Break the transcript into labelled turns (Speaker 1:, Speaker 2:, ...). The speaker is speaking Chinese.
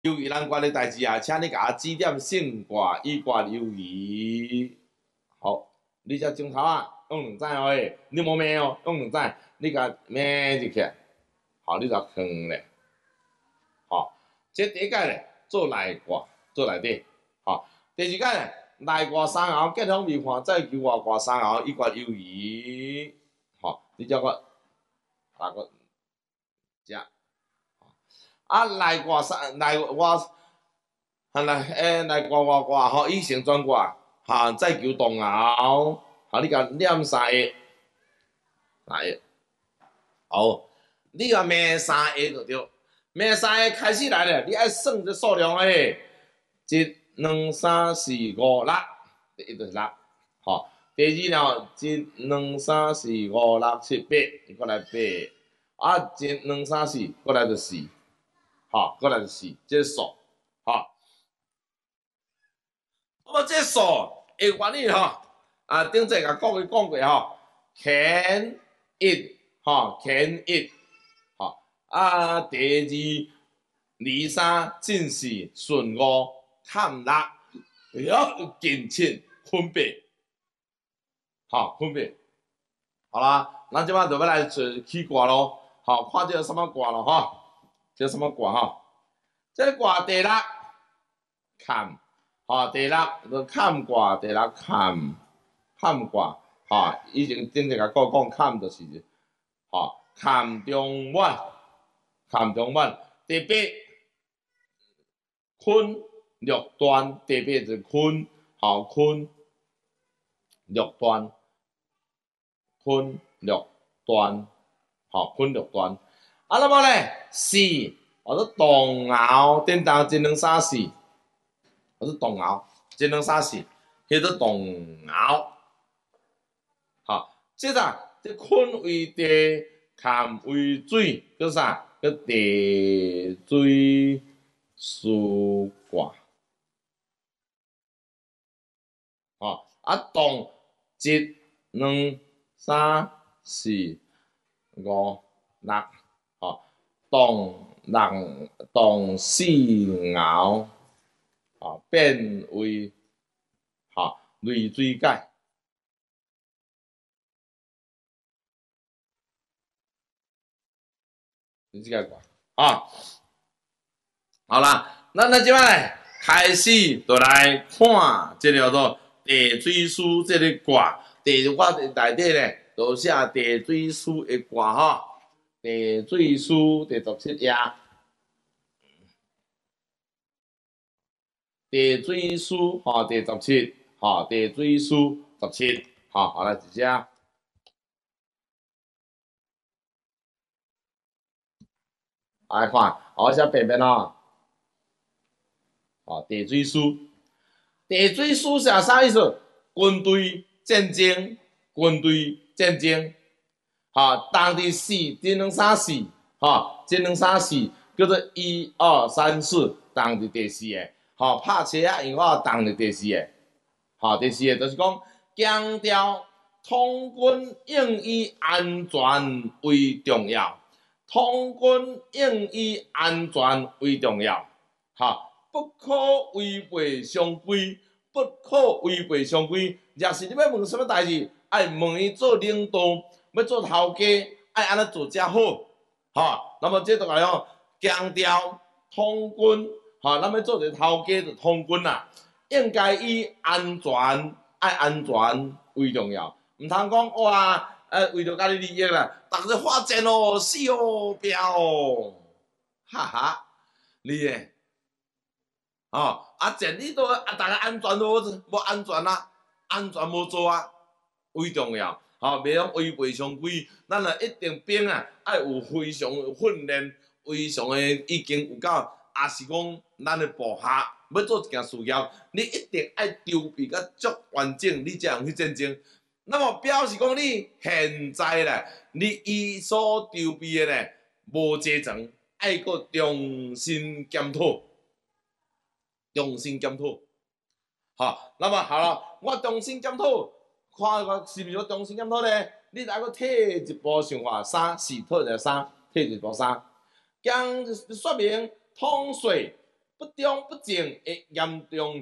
Speaker 1: 由于咱关的代志啊，请你甲我指点性卦以卦有疑。好，你只钟头啊，用两指哦，你无咩哦，用两指，你甲咩入去，好，你就放咧。好，这第一届咧做内卦，做内底。好，第二届咧内卦三爻结合未看，再求外卦三爻以卦有疑。好，你叫我哪个只？啊，内卦三内卦。内卦外卦吼，以成转卦，再求动爻，你甲念三下，好，你甲骂三下就对，骂三下开始来咧，你爱算这数量诶，一、两、三、四、五、六，第一就是六，吼，第二了，一、两、三、四、五、六、七、八，过来八，一、两、三、四，过来就四，过来就四，这数，吼。那么这数的原理顶阵甲各位讲过乾一乾一第二三进四顺五坎六，近七分别，分别，好啦，咱即摆就要来起卦咯，看这个什么卦咯这什么卦这卦第六坎。第六就坎卦，第六坎卦，以前顶阵甲讲坎就是坎中晚，第八坤六端，第八就是坤，坤六端，坤六端，坤六端，那么咧四，或者动爻，叮当一两三四。我是动爻，一两三四，迄做动爻。接着这坤为地，坎为水，叫啥？叫地水疏卦。动一、两、三、四、五、六，动四爻。变为泪水解，你这个卦好啦，咱即摆咧开始就来看这个做地水书这个卦，我内底咧就写地水书的卦地水书第17页。地水书第17，地水书17，好来一只。来看，我写白面地水书，地水书是啥意思？军队战争，当第四，一两三四，一两三四叫做1、2、3、4，当第四个。拍车因我当着第四个，第四个就是讲强调通军用以安全为重要，通军用以安全为重要，不可违背常规，不可违背常规。若是你要问什么代志，爱问伊做领导，要做头家，爱安怎做才好，那么这就讲强调通军。咱要做一个头家就通军啦，应该以安全为重要，毋通讲哇，为着家己利益啦，逐个发战哦，死哦，拼哦，你诶，战你都逐个安全无安全啊，安全无做啊，为重要，袂用违背常规，咱一定兵爱有非常训练，非常诶已经有够。也是讲，咱的部下要做一件事业，你一定爱筹备甲足完整，你才用去战争。那么表示讲，你现在咧，你伊所筹备的咧无齐全，爱个重新检讨，那么好了，我重新检讨，看我是毋是要重新检讨咧？你来个退一步想法，3、4退一步3，退一步3，讲说明。通水不中不正会严重